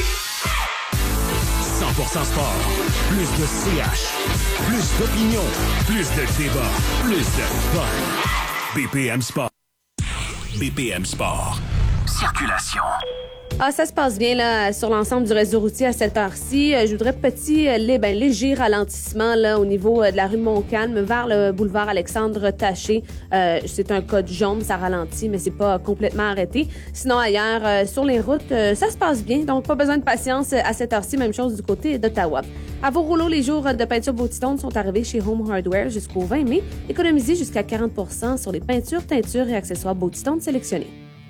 100% sport. Plus de CH. Plus d'opinion. Plus de débat. Plus de fun. BPM Sport. BPM Sport. Circulation.
Ah, ça se passe bien là sur l'ensemble du réseau routier à cette heure-ci. Je voudrais léger ralentissement là au niveau de la rue Montcalm vers le boulevard Alexandre Taché. C'est un code jaune, ça ralentit, mais c'est pas complètement arrêté. Sinon ailleurs sur les routes, ça se passe bien, donc pas besoin de patience à cette heure-ci. Même chose du côté d'Ottawa. À vos rouleaux, les jours de peinture Beautitone sont arrivés chez Home Hardware jusqu'au 20 mai. Économisez jusqu'à 40% sur les peintures, teintures et accessoires Beautitone sélectionnés.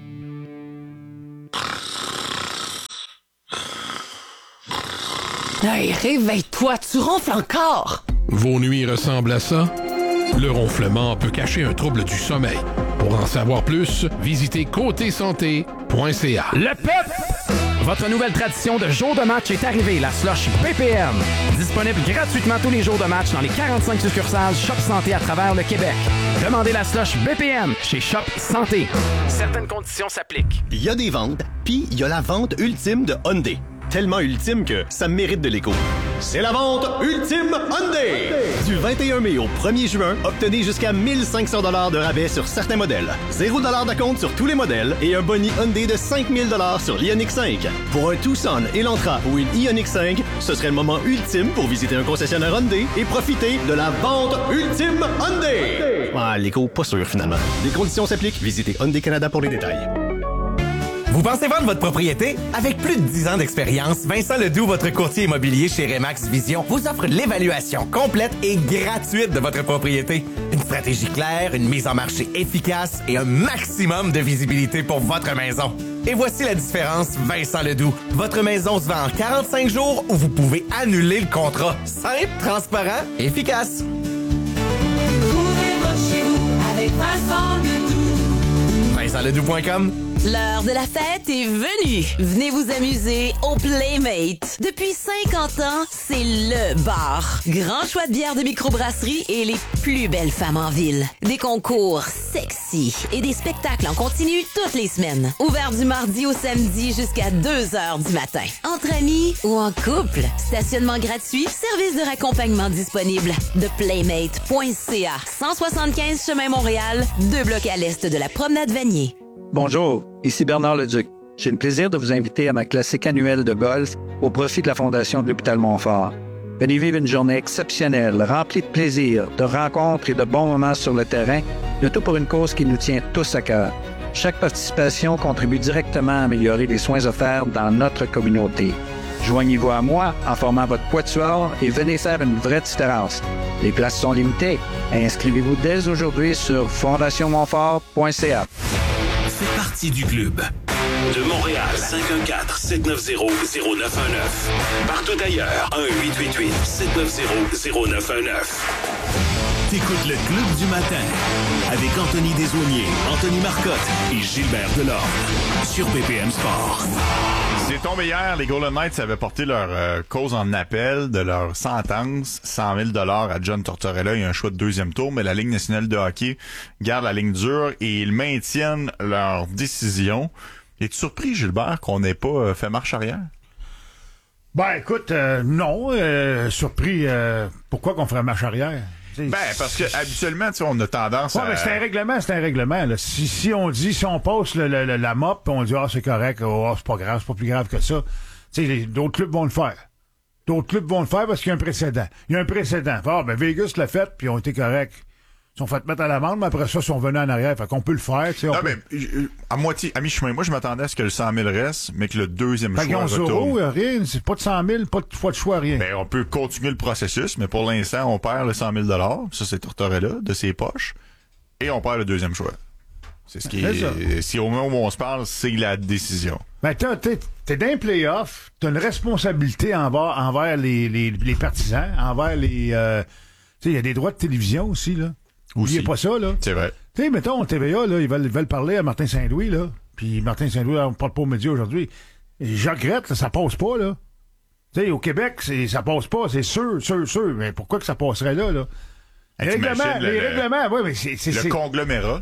Hey, réveille-toi, tu ronfles encore!
Vos nuits ressemblent à ça? Le ronflement peut cacher un trouble du sommeil. Pour en savoir plus, visitez côtésanté.ca.
Le PEP! Votre nouvelle tradition de jour de match est arrivée, la slush BPM. Disponible gratuitement tous les jours de match dans les 45 succursales Shop Santé à travers le Québec. Demandez la slush BPM chez Shop Santé. Certaines conditions s'appliquent.
Il y a des ventes, puis il y a la vente ultime de Hyundai. Tellement ultime que ça mérite de l'écho. C'est la vente ultime Hyundai! Du 21 mai au 1er juin, obtenez jusqu'à 1500 $ de rabais sur certains modèles. 0 $ d'acompte sur tous les modèles et un boni Hyundai de 5000 $ sur l'Ioniq 5. Pour un Tucson, Elantra ou une Ioniq 5, ce serait le moment ultime pour visiter un concessionnaire Hyundai et profiter de la vente ultime Hyundai! Ah, l'écho, pas sûr finalement. Les conditions s'appliquent. Visitez Hyundai Canada pour les détails.
Vous pensez vendre votre propriété? Avec plus de 10 ans d'expérience, Vincent Ledoux, votre courtier immobilier chez Remax Vision, vous offre l'évaluation complète et gratuite de votre propriété. Une stratégie claire, une mise en marché efficace et un maximum de visibilité pour votre maison. Et voici la différence, Vincent Ledoux. Votre maison se vend en 45 jours ou vous pouvez annuler le contrat. Simple, transparent, efficace.
Trouvez votre chez vous avec Vincent Ledoux.
VincentLedoux.com.
L'heure de la fête est venue. Venez vous amuser au Playmate. Depuis 50 ans, c'est le bar. Grand choix de bières de microbrasserie et les plus belles femmes en ville. Des concours sexy et des spectacles en continu toutes les semaines. Ouvert du mardi au samedi jusqu'à 2h du matin. Entre amis ou en couple. Stationnement gratuit, service de raccompagnement disponible. De Playmate.ca. 175 chemin Montréal, 2 blocs à l'est de la promenade Vanier.
Bonjour, ici Bernard Leduc. J'ai le plaisir de vous inviter à ma classique annuelle de golf au profit de la Fondation de l'Hôpital Montfort. Venez vivre une journée exceptionnelle, remplie de plaisir, de rencontres et de bons moments sur le terrain, le tout pour une cause qui nous tient tous à cœur. Chaque participation contribue directement à améliorer les soins offerts dans notre communauté. Joignez-vous à moi en formant votre quatuor et venez faire une vraie différence. Les places sont limitées. Inscrivez-vous dès aujourd'hui sur fondationmontfort.ca.
Faites partie du club. De Montréal, 514-790-0919. Partout ailleurs, 1-888-790-0919. T'écoutes le Club du matin avec Anthony Desaulniers, Anthony Marcotte et Gilbert Delorme sur BPM Sport.
C'est tombé hier, les Golden Knights avaient porté leur cause en appel de leur sentence, 100 000 $ à John Tortorella et un choix de deuxième tour, mais la Ligue nationale de hockey garde la ligne dure et ils maintiennent leur décision. Es-tu surpris, Gilbert, qu'on n'ait pas fait marche arrière?
Ben, écoute, non. Surpris, pourquoi qu'on ferait marche arrière?
Parce que habituellement, tu sais, on a tendance à...
mais c'est un règlement, là. Si on dit, si on passe la mop, on dit, c'est correct, c'est pas grave, c'est pas plus grave que ça. Tu sais, d'autres clubs vont le faire. D'autres clubs vont le faire parce qu'il y a un précédent. Vegas l'a fait, puis ils ont été corrects. Ils sont fait mettre à l'amende, mais après ça, ils sont venus en arrière. Fait qu'on peut le faire, tu sais.
À moitié, à mi-chemin, moi, je m'attendais à ce que le 100 000 reste, mais que le deuxième choix retourne.
Rien, c'est pas de 100 000, pas de fois de choix, rien.
On peut continuer le processus, mais pour l'instant, on perd le 100 000 $. Ça, c'est Tortorella, de ses poches. Et on perd le deuxième choix. C'est ce qui est... Si au moment où on se parle, c'est la décision.
T'es dans un playoff, t'as une responsabilité envers les partisans, envers les... tu sais, il y a des droits de télévision aussi, là. N'oubliez pas ça, là.
C'est vrai.
Tu sais, mettons, TVA, là, ils veulent parler à Martin Saint-Louis, là. Puis Martin Saint-Louis, on parle pas aux médias aujourd'hui. Et Jacques Rette, ça passe pas, là. Tu sais, au Québec, ça passe pas, c'est sûr. Mais pourquoi que ça passerait là, là? Les règlements, oui, mais c'est...
Le conglomérat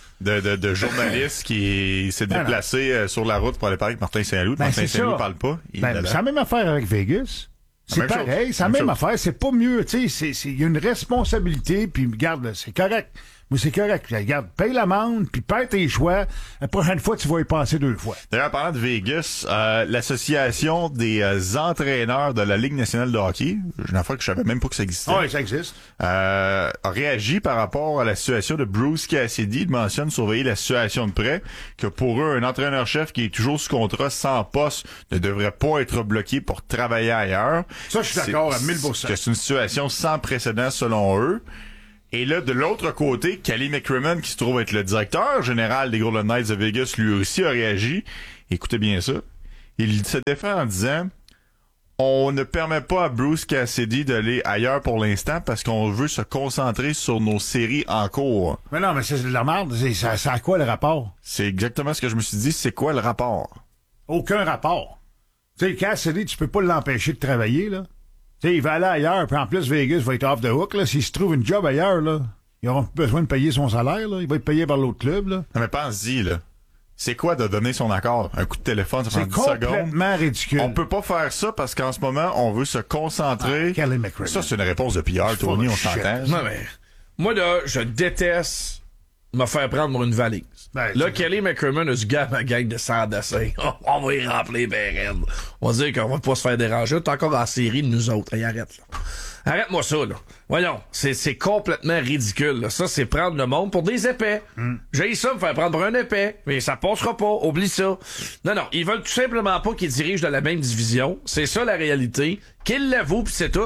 de journalistes qui s'est déplacé sur la route pour aller parler avec Martin Saint-Louis. Martin Saint-Louis parle pas.
C'est la même affaire avec Vegas. C'est pareil, c'est la même affaire, c'est pas mieux, tu sais, il y a une responsabilité, puis regarde, c'est correct. Mais c'est correct, regarde, paye l'amende, puis perds tes choix. La prochaine fois, tu vas y passer 2 fois.
D'ailleurs, parlant de Vegas, l'association des entraîneurs de la Ligue nationale de hockey, une affaire que je savais même pas que ça existait.
Oui, ça existe.
A réagi par rapport à la situation de Bruce Cassidy. Il mentionne surveiller la situation de près, que pour eux, un entraîneur-chef qui est toujours sous contrat sans poste ne devrait pas être bloqué pour travailler ailleurs.
Ça, je suis d'accord à 1000%.
C'est une situation sans précédent selon eux. Et là, de l'autre côté, Kelly McCrimmon, qui se trouve être le directeur général des Golden Knights de Vegas, lui aussi a réagi. Écoutez bien ça. Il se défend en disant « On ne permet pas à Bruce Cassidy d'aller ailleurs pour l'instant parce qu'on veut se concentrer sur nos séries en cours. »
Mais non, mais c'est de la merde. Ça a quoi le rapport?
C'est exactement ce que je me suis dit. C'est quoi le rapport?
Aucun rapport. Tu sais, Cassidy, tu peux pas l'empêcher de travailler, là. Tu sais, il va aller ailleurs, puis en plus, Vegas va être off the hook, là. S'il se trouve une job ailleurs, là, ils auront besoin de payer son salaire, là. Il va être payé par l'autre club, là.
Non, mais pense-y, là. C'est quoi de donner son accord? Un coup de téléphone, ça prend 10 secondes.
C'est complètement ridicule.
On peut pas faire ça parce qu'en ce moment, on veut se concentrer. Ça, c'est une réponse de PR, Tony, on s'entend.
Non, mais moi, là, je déteste me faire prendre une valise. Là, Kelly McCrimmon a du gars à ma gang de Sandassin. On va y remplir ben raide. On va dire qu'on va pas se faire déranger. T'es encore en série de nous autres. Hey, arrête, là. Arrête-moi ça, là. Voyons, c'est complètement ridicule, là. Ça, c'est prendre le monde pour des épais. J'ai ça me faire prendre pour un épais. Mais ça passera pas. Oublie ça. Non, ils veulent tout simplement pas qu'ils dirigent dans la même division. C'est ça, la réalité. Qu'ils l'avouent, pis c'est tout.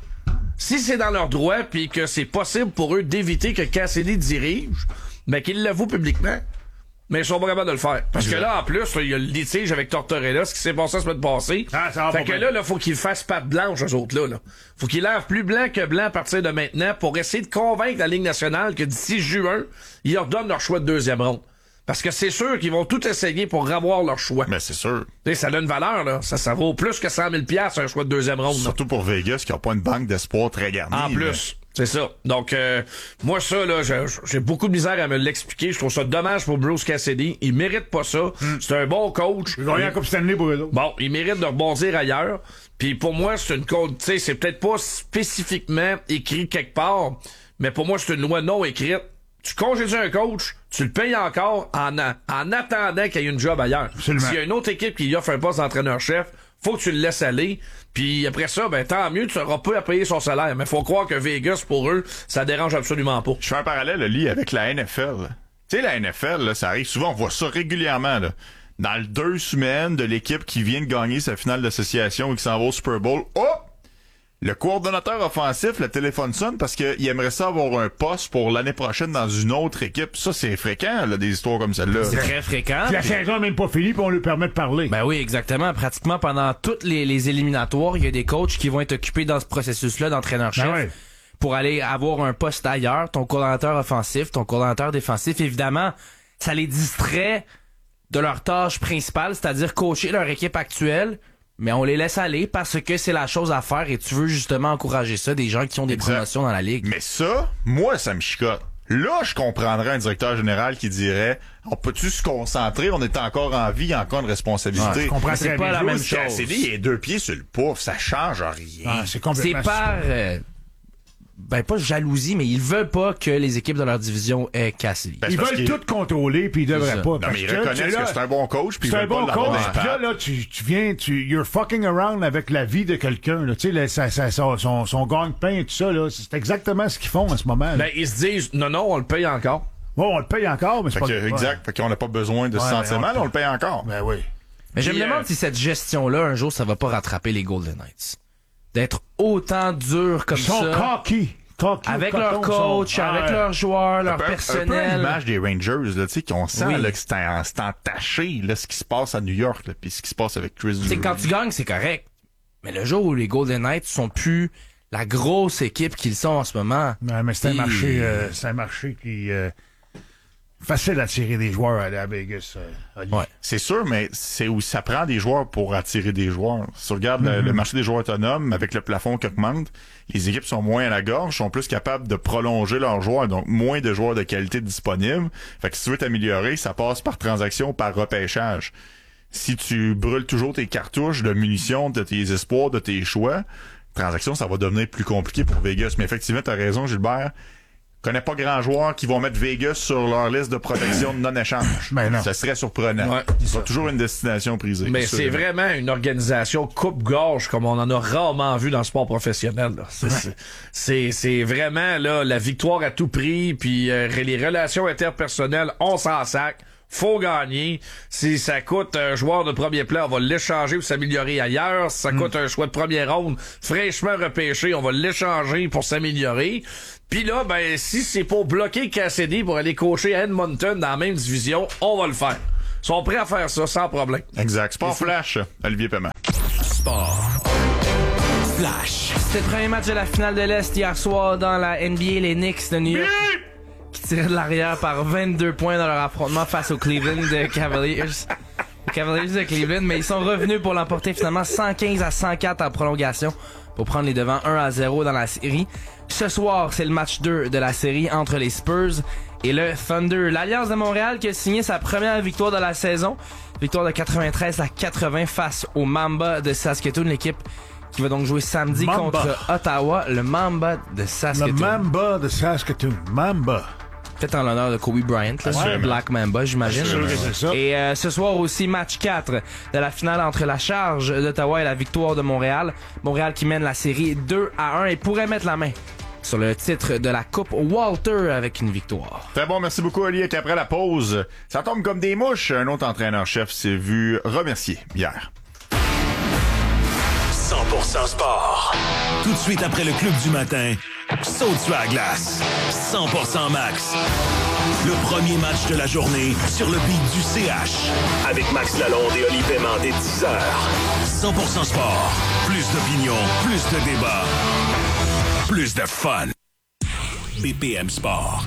Si c'est dans leur droit, puis que c'est possible pour eux d'éviter que Cassidy dirige, mais qu'ils l'avouent publiquement. Mais ils sont pas capables de le faire. Parce que là, en plus, il y a le litige avec Tortorella, ce qui s'est passé la semaine passée. Fait que là, faut qu'ils fassent patte blanche, eux autres, là. Faut qu'ils lavent plus blanc que blanc à partir de maintenant pour essayer de convaincre la Ligue nationale que d'ici juin, ils leur donnent leur choix de deuxième ronde. Parce que c'est sûr qu'ils vont tout essayer pour avoir leur choix.
Mais c'est sûr.
T'sais, ça a une valeur, là. Ça vaut plus que 100 000 $ un choix de deuxième ronde.
Surtout pour Vegas, qui n'a pas une banque d'espoir très garnie.
En plus. C'est ça. Donc, moi, ça, là, j'ai beaucoup de misère à me l'expliquer. Je trouve ça dommage pour Bruce Cassidy. Il mérite pas ça. C'est un bon coach.
Il va rien comme Stanley pour eux autres.
Bon, il mérite de rebondir ailleurs. Puis pour moi, c'est une code, tu sais, c'est peut-être pas spécifiquement écrit quelque part, mais pour moi, c'est une loi non écrite. Tu congédies un coach, tu le payes encore en attendant qu'il y ait une job ailleurs.
Absolument.
S'il y a une autre équipe qui lui offre un poste d'entraîneur-chef, faut que tu le laisses aller. Puis après ça, ben tant mieux, tu n'auras pas à payer son salaire. Mais faut croire que Vegas, pour eux, ça dérange absolument pas.
Je fais un parallèle, Lee, avec la NFL. Tu sais, la NFL, là, ça arrive souvent, on voit ça régulièrement, là. Dans le 2 semaines de l'équipe qui vient de gagner sa finale d'association et qui s'en va au Super Bowl, le coordonnateur offensif, le téléphone sonne parce qu'il aimerait ça avoir un poste pour l'année prochaine dans une autre équipe. Ça, c'est fréquent, là, des histoires comme celle-là.
C'est très fréquent.
Puis la saison n'est même pas finie, puis on lui permet de parler.
Ben oui, exactement. Pratiquement pendant toutes les éliminatoires, il y a des coachs qui vont être occupés dans ce processus-là d'entraîneur-chef.
Ben ouais.
Pour aller avoir un poste ailleurs, ton coordonnateur offensif, ton coordonnateur défensif, évidemment, ça les distrait de leur tâche principale, c'est-à-dire coacher leur équipe actuelle, mais on les laisse aller parce que c'est la chose à faire et tu veux justement encourager ça, des gens qui ont des promotions dans la ligue.
Mais ça, moi, ça me chicote. Là, je comprendrais un directeur général qui dirait on peut-tu se concentrer, on est encore en vie, il y a encore une responsabilité.
Ouais, je comprends,
c'est
pas la même
chose. Cassidy, il est 2 pieds sur le pouf, ça change rien.
Ah, c'est complètement
par ben pas jalousie, mais ils veulent pas que les équipes de leur division aient Cassidy.
Ils veulent tout contrôler, puis ils devraient pas.
Non, mais ils reconnaissent que c'est un bon coach, puis ils
c'est un
veulent
bon
pas
coach,
l'avoir.
puis là, tu viens, you're fucking around avec la vie de quelqu'un, là. Tu sais, son gagne-pain et tout ça, là, c'est exactement ce qu'ils font en ce moment. Là.
Ben, ils se disent, non, on le paye encore.
Bon, on le paye encore, mais c'est pas...
Exact, fait qu'on n'a pas besoin de se sentir mal, on le paye encore.
Ben oui.
Mais je me demande si cette gestion-là, un jour, ça va pas rattraper les Golden Knights. D'être autant dur comme ça.
Ils sont cocky.
Avec leur coach, avec leurs joueurs, leur personnel.
Un peu l'image des Rangers, là, tu sais, qu'on sent là, que c'est entaché, là, ce qui se passe à New York, là, puis ce qui se passe avec Chris Drury.
Quand tu gagnes, c'est correct. Mais le jour où les Golden Knights sont plus la grosse équipe qu'ils sont en ce moment.
Non, mais c'est un marché qui facile à attirer des joueurs à Vegas.
Ouais. C'est sûr, mais c'est où ça prend des joueurs pour attirer des joueurs. Si tu regardes le marché des joueurs autonomes, avec le plafond qui augmente, les équipes sont moins à la gorge, sont plus capables de prolonger leurs joueurs, donc moins de joueurs de qualité disponibles. Fait que si tu veux t'améliorer, ça passe par transaction, par repêchage. Si tu brûles toujours tes cartouches de munitions, de tes espoirs, de tes choix, transaction, ça va devenir plus compliqué pour Vegas. Mais effectivement, t'as raison, Gilbert. Je connais pas grand joueur qui vont mettre Vegas sur leur liste de protection de non-échange.
Ben non.
Ça serait surprenant.
Ouais.
Ce sera toujours une destination prisée.
Mais c'est vraiment une organisation coupe-gorge comme on en a rarement vu dans le sport professionnel. Là. C'est vraiment là la victoire à tout prix, puis les relations interpersonnelles, on s'en sac. Faut gagner. Si ça coûte un joueur de premier plan, on va l'échanger pour s'améliorer ailleurs. Si ça coûte un choix de première ronde fraîchement repêché, on va l'échanger pour s'améliorer. Puis là, ben si c'est pour bloquer Cassidy pour aller coacher à Edmonton dans la même division, on va le faire. Ils sont prêts à faire ça sans problème.
Exact. Sport Flash, Olivier Paiement.
Sport Flash.
C'était le premier match de la finale de l'Est hier soir dans la NBA, les Knicks de New York. Qui tiraient de l'arrière par 22 points dans leur affrontement face aux Cleveland Cavaliers. Les Cavaliers de Cleveland, mais ils sont revenus pour l'emporter finalement 115-104 en prolongation pour prendre les devants 1-0 dans la série. Ce soir, c'est le match 2 de la série entre les Spurs et le Thunder. L'Alliance de Montréal qui a signé sa première victoire de la saison. Victoire de 93-80 face au Mamba de Saskatoon, l'équipe qui va donc jouer samedi contre Ottawa, le Mamba de Saskatoon.
Le Mamba de Saskatoon. Mamba.
Peut-être en l'honneur de Kobe Bryant, là, Black Mamba, j'imagine.
C'est ça.
Et ce soir aussi, match 4 de la finale entre la Charge d'Ottawa et la Victoire de Montréal. Montréal qui mène la série 2-1 et pourrait mettre la main sur le titre de la Coupe Walter avec une victoire.
Très bon, merci beaucoup, Oli. Et après la pause, ça tombe comme des mouches. Un autre entraîneur-chef s'est vu remercier hier.
100% sport. Tout de suite après le club du matin, saute sur la glace. 100% max. Le premier match de la journée sur le beat du CH. Avec Max Lalonde et Oli Paiement dès 10h. 100% sport. Plus d'opinion, plus de débat. Plus de fun. BPM Sport.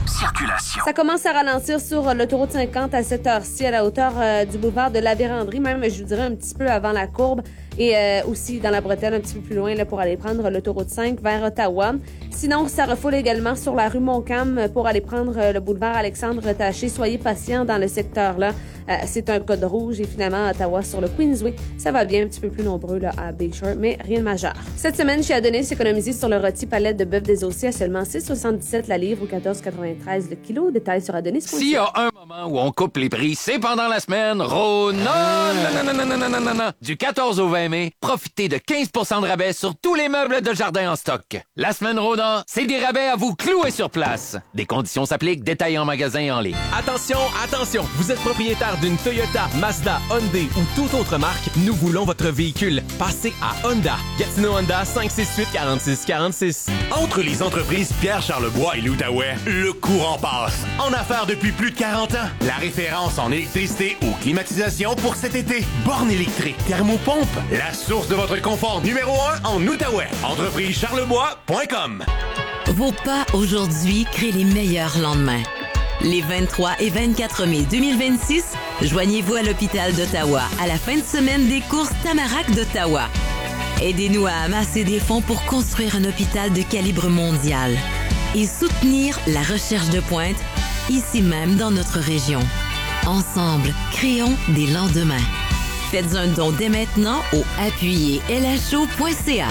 circulation.
Ça commence à ralentir sur l'autoroute 50 à cette heure-ci, à la hauteur du boulevard de la Vérandrie, même, je vous dirais, un petit peu avant la courbe. Et aussi dans la bretelle, un petit peu plus loin, là, pour aller prendre l'autoroute 5 vers Ottawa. Sinon, ça refoule également sur la rue Montcalm pour aller prendre le boulevard Alexandre-Taché. Soyez patients dans le secteur-là. C'est un code rouge et finalement, à Ottawa, sur le Queensway, ça va bien, un petit peu plus nombreux là, à Bayshore, mais rien de majeur. Cette semaine, chez Adonis, économisé sur le rôti palette de bœuf désossé à seulement 6,77 la livre ou 14,93 le kilo. Détails sur Adonis.
S'il y a un moment où on coupe les prix, c'est pendant la semaine Rona. Du 14 au 20 mai, profitez de 15 % de rabais sur tous les meubles de jardin en stock. La semaine Rona, c'est des rabais à vous clouer sur place. Des conditions s'appliquent, détaillés en magasin et en ligne.
Attention, attention! Vous êtes propriétaire d'une Toyota, Mazda, Hyundai ou toute autre marque, nous voulons votre véhicule. Passez à Honda. Gatineau Honda, 568-4646.
Entre les entreprises Pierre Charlebois et l'Outaouais, le courant passe. En affaires depuis plus de 40 ans. La référence en électricité ou climatisation pour cet été. Borne électrique, thermopompe. La source de votre confort numéro 1 en Outaouais. Entreprisecharlebois.com.
Vos pas aujourd'hui créent les meilleurs lendemains. Les 23 et 24 mai 2026, joignez-vous à l'hôpital d'Ottawa à la fin de semaine des courses Tamarack d'Ottawa. Aidez-nous à amasser des fonds pour construire un hôpital de calibre mondial et soutenir la recherche de pointe ici même dans notre région. Ensemble, créons des lendemains. Faites un don dès maintenant au appuyez-lho.ca.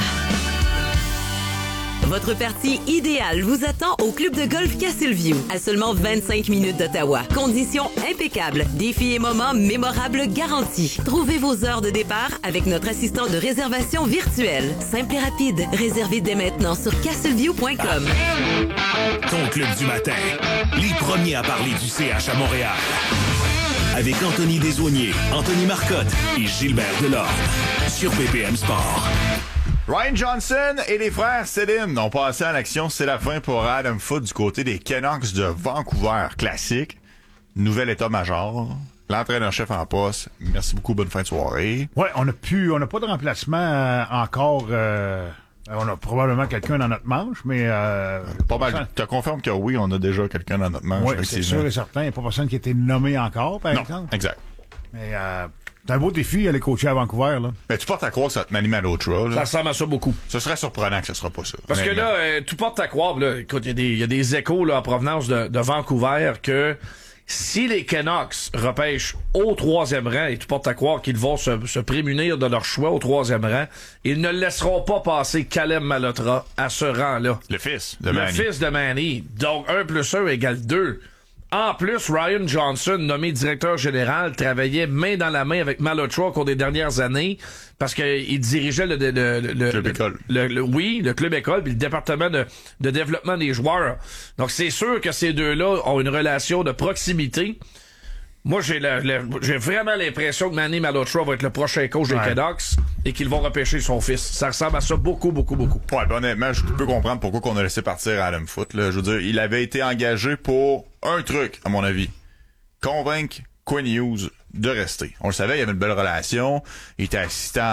Votre partie idéale vous attend au club de golf Castleview, à seulement 25 minutes d'Ottawa. Conditions impeccables, défis et moments mémorables garantis. Trouvez vos heures de départ avec notre assistant de réservation virtuelle. Simple et rapide, réservez dès maintenant sur castleview.com.
Ton club du matin, les premiers à parler du CH à Montréal. Avec Anthony Desaulniers, Anthony Marcotte et Gilbert Delorme sur BPM Sport.
Ryan Johnson et les frères Sedin ont passé en action. C'est la fin pour Adam Foote du côté des Canucks de Vancouver. Classique. Nouvel état-major. L'entraîneur-chef en poste. Merci beaucoup. Bonne fin de soirée.
Ouais, on n'a pas de remplacement encore. On a probablement quelqu'un dans notre manche, mais...
pas mal. Tu te confirmes que oui, on a déjà quelqu'un dans notre manche.
Oui, c'est sûr et certain. Il n'y a pas personne qui a été nommé encore, par exemple.
Exact.
Mais... c'est un beau défi, aller coacher à Vancouver, là.
Mais tu portes à croire que ça te manie mal autre chose.
Ça ressemble à ça beaucoup.
Ce serait surprenant que ce sera pas ça.
Parce que là, tout porte à croire, là, écoute, il y a des échos là, en provenance de Vancouver que si les Canucks repêchent au 3e rang, et tout porte à croire qu'ils vont se prémunir de leur choix au 3e rang, ils ne laisseront pas passer Caleb Malhotra à ce rang-là.
Le fils de Manny.
Le fils de Manny. Donc, 1 + 1 égale 2. En plus, Ryan Johnson, nommé directeur général, travaillait main dans la main avec Malhotra au cours des dernières années parce qu'il dirigeait le
club école.
Le club école puis le département de développement des joueurs. Donc, c'est sûr que ces deux-là ont une relation de proximité. Moi, j'ai vraiment l'impression que Manny Malhotra va être le prochain coach des Canucks et qu'ils vont repêcher son fils. Ça ressemble à ça beaucoup.
Ouais, ben honnêtement, je peux comprendre pourquoi on a laissé partir Adam Foote. Là. Je veux dire, il avait été engagé pour un truc, à mon avis. Convaincre Quinn Hughes de rester. On le savait, il y avait une belle relation. Il était assistant